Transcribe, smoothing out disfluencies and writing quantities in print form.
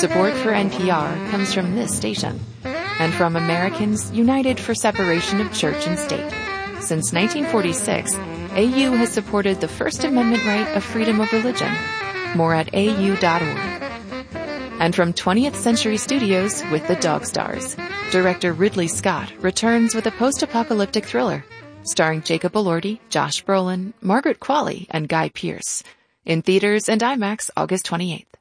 Support for NPR comes from this station and from Americans United for Separation of Church and State. Since 1946, AU has supported the First Amendment right of freedom of religion. More at au.org. And from 20th Century Studios with The Dog Stars, director Ridley Scott returns with a post-apocalyptic thriller starring Jacob Elordi, Josh Brolin, Margaret Qualley, and Guy Pearce. In theaters and IMAX August 28th.